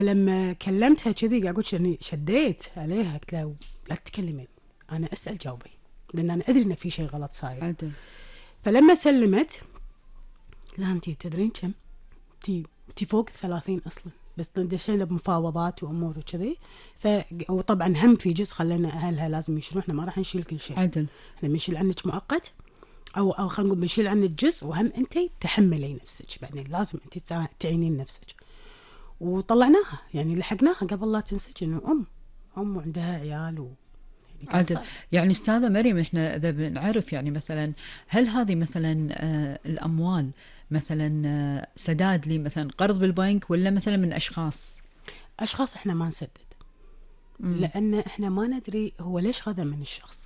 لما كلمتها كذي قاعد اقول يعني شديت عليها، قلت لها لا تتكلمين، انا اسال جاوبي، لان انا ادري ان في شيء غلط صاير. عدل. فلما سلمت لا انتي تدرين كم، انتي فوق 30 اصلا، بس دشينا بمفاوضات وامور وكذي. وطبعا هم في جزء خلينا اهلها لازم يشيلون، احنا ما راح نشيل كل شيء. عدل. احنا بنشيل عنك مؤقت او خلينا نقول بنشيل عنك جزء، وهم انتي تحملي نفسك، بعدين لازم انتي تعينين نفسك. وطلعناها يعني لحقناها قبل لا تنسجن، ام وعندها عيال عدل. يعني أستاذة مريم، إحنا إذا بنعرف يعني مثلا هل هذه مثلا الأموال مثلا سداد لي مثلا قرض بالبنك، ولا مثلا من أشخاص احنا ما نسدد، لأن احنا ما ندري هو ليش هذا من الشخص.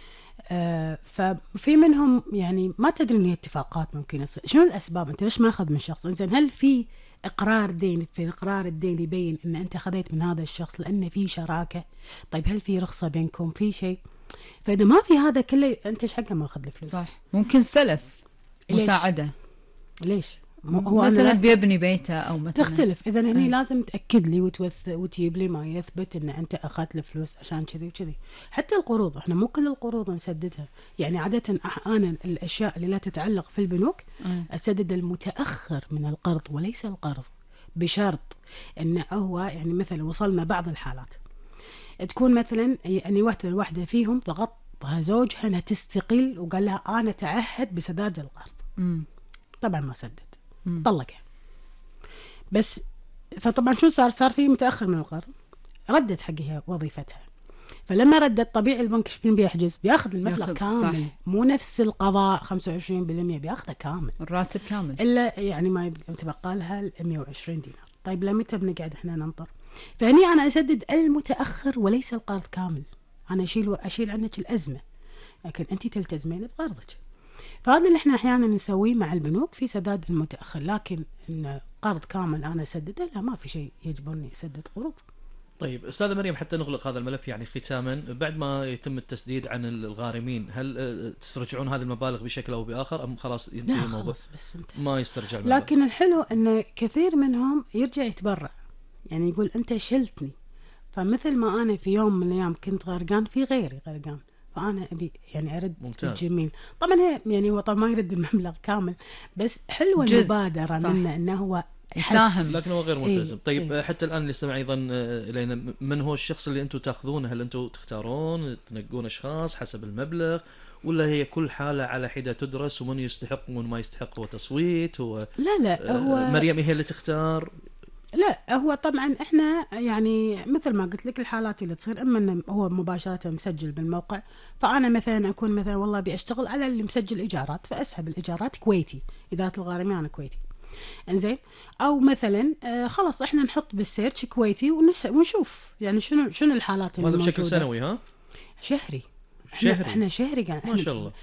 ففي منهم يعني ما تدري ان هي اتفاقات ممكن يصير. شنو الاسباب؟ انت ليش ما اخذ من شخص؟ انزين هل في اقرار دين؟ في الاقرار الدين يبين ان انت خذيت من هذا الشخص لان في شراكه؟ طيب هل في رخصه بينكم في شيء؟ فاذا ما في هذا كله انت ايش حقه ما اخذ الفلوس؟ صح. ممكن سلف مساعده. ليش؟ هو مثلا بيبني بيته او مثلا تختلف. اذا هني لازم تاكد لي وتجيب لي ما يثبت ان انت اخذت الفلوس عشان كذي وكذي. حتى القروض احنا مو كل القروض نسددها، يعني عاده انا الاشياء اللي لا تتعلق في البنوك اسدد المتاخر من القرض وليس القرض، بشرط انه هو يعني مثلا وصلنا بعض الحالات تكون مثلا يعني واحده فيهم ضغطها زوجها انها تستقيل وقال لها انا تعهد بسداد القرض. طبعا ما سدد، طلقها. بس فطبعا شو صار في متأخر من القرض، ردت حقها وظيفتها. فلما ردت طبيعي البنك شو بيحجز؟ بياخذ المبلغ كامل. صح. مو نفس القضاء 25% بياخذه كامل، الراتب كامل، الا يعني ما يتبقى لها 120 دينار. طيب لمتى بنقعد احنا ننطر؟ فهني انا اسدد المتأخر وليس القرض كامل. انا اشيل عنك الازمه، لكن انت تلتزمين بقرضك. فهذا اللي احنا احيانا نسويه مع البنوك في سداد المتاخر، لكن ان قرض كامل انا اسدده لا، ما في شيء يجبرني اسدد قروض. طيب استاذه مريم، حتى نغلق هذا الملف يعني ختاما، بعد ما يتم التسديد عن الغارمين هل تسترجعون هذه المبالغ بشكل او باخر ام خلاص ينتهي الموضوع؟ بس ما يسترجع المبالغ. لكن الحلو ان كثير منهم يرجع يتبرع، يعني يقول انت شلتني، فمثل ما انا في يوم من الايام كنت غرقان في غيري غرقان، فأنا أبي يعني أرد. ممتاز. الجميل طبعا هي يعني هو طبعا ما يرد المبلغ كامل، بس حلوة المبادرة منه إنه هو يساهم، لكن هو غير ملتزم. طيب حتى الآن اللي سمع أيضا إلينا، من هو الشخص اللي أنتم تأخذونه؟ هل أنتم تختارون تنقون أشخاص حسب المبلغ، ولا هي كل حالة على حدة تدرس ومن يستحق ومن ما يستحق هو تصويت؟ هو لا هو مريم هي اللي تختار؟ لا هو طبعا احنا يعني مثل ما قلت لك الحالات اللي تصير اما انه هو مباشره مسجل بالموقع، فانا مثلا اكون مثلا والله ابي اشتغل على اللي مسجل ايجارات فاسحب الايجارات كويتي، اداره الغارمين انا كويتي انزين، او مثلا خلاص احنا نحط بالسيرش كويتي ونشوف يعني شنو الحالات اللي موجوده. هذا بشكل سنوي ها؟ شهري. شهري. احنا شهري قاعد ما شاء الله.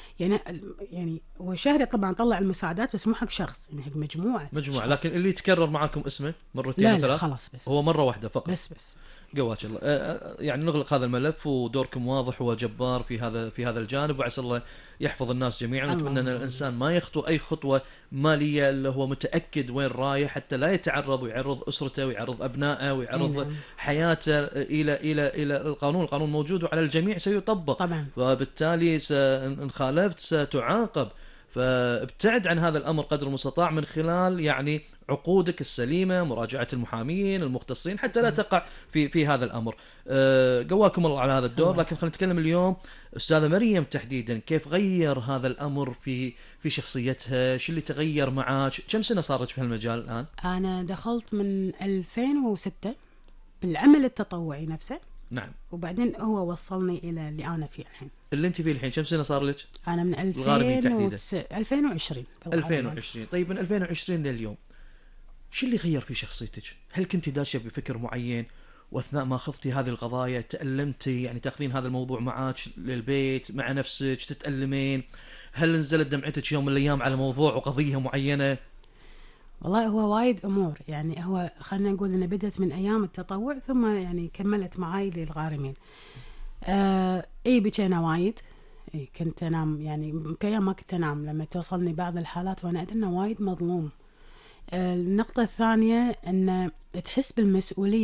يعني هو شهري طبعا طلع المساعدات بس مو حق شخص، يعني حق مجموعه. لكن اللي يتكرر معاكم اسمه مرتين وثلاث؟ لا خلاص بس هو مره واحده فقط. بس قواك الله. يعني نغلق هذا الملف، ودوركم واضح وجبار في هذا الجانب، وعسى الله يحفظ الناس جميعا. نتمنى ان الانسان ما يخطو اي خطوه ماليه الا هو متاكد وين رايح، حتى لا يتعرض ويعرض اسرته ويعرض ابنائه ويعرض حياته الى القانون. القانون موجود وعلى الجميع سيطبق طبعا، وبالتالي ان خالفت ستعاقب. فابتعد عن هذا الأمر قدر المستطاع من خلال يعني عقودك السليمة، مراجعة المحامين المختصين، حتى لا تقع في هذا الأمر. قواكم الله على هذا الدور. لكن خلينا نتكلم اليوم أستاذة مريم تحديدا، كيف غير هذا الأمر في شخصيتها؟ شو اللي تغير معاك؟ كم سنة صارت في هالمجال الآن؟ أنا دخلت من 2006 بالعمل التطوعي نفسه. نعم. وبعدين هو وصلني إلى اللي أنا فيه الحين. اللي أنت فيه الحين كم سنة صار لك؟ أنا من 2020. 2020. طيب من 2020 لليوم شو اللي غير في شخصيتك؟ هل كنت داشة بفكر معين وأثناء ما خضتي هذه القضايا تألمتي، يعني تأخذين هذا الموضوع معاك للبيت مع نفسك تتألمين؟ هل نزلت دمعتك يوم من الأيام على موضوع وقضية معينة؟ والله هو وايد أمور، يعني هو خلينا نقول إنه بدأت من أيام التطوع ثم يعني كملت معاي للغارمين. بكينا وايد. كنت أنام يعني في أيام ما كنت أنام لما توصلني بعض الحالات وأنا أدري إنه وايد مظلوم. النقطة الثانية إن تحس بالمسؤولية